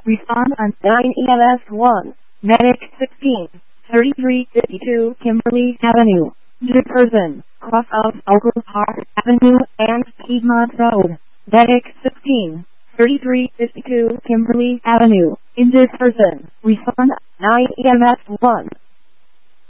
Respond on 9 EMS 1. Medic 16, 3352 Kimberly Avenue. Injured person, cross of Oakland Park Avenue and Piedmont Road. Medic 16, 3352 Kimberly Avenue. Injured person. Respond 9 EMS 1.